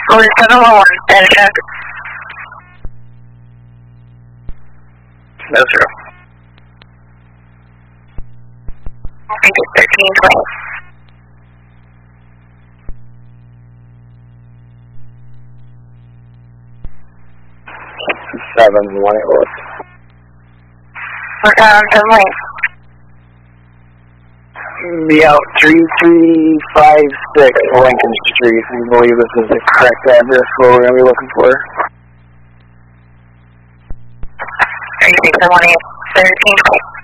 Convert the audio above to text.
4711, status check. No, zero. Thank you, 1312. 718. We're on 7 lane. Be out 3356 Lincoln Street. We believe this is the correct address for what we're going to be looking for. 3618, 1312.